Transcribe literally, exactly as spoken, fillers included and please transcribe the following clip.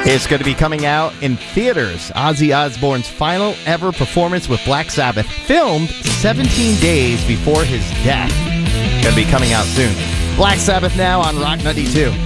It's going to be coming out in theaters. Ozzy Osbourne's final ever performance with Black Sabbath, filmed seventeen days before his death. Going to be coming out soon. Black Sabbath now on Rock ninety-two.